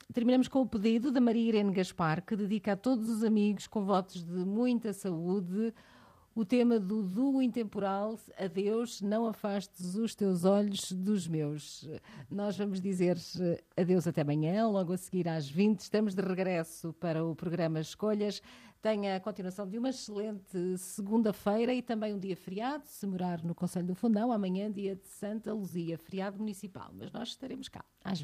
Terminamos com o pedido da Maria Irene Gaspar, que dedica a todos os amigos com votos de muita saúde o tema do duo intemporal, adeus, não afastes os teus olhos dos meus. Nós vamos dizer adeus até amanhã, logo a seguir às 20. Estamos de regresso para o programa Escolhas. Tenha a continuação de uma excelente segunda-feira e também um dia feriado, se morar no Conselho do Fundão, amanhã dia de Santa Luzia, feriado municipal. Mas nós estaremos cá às 20.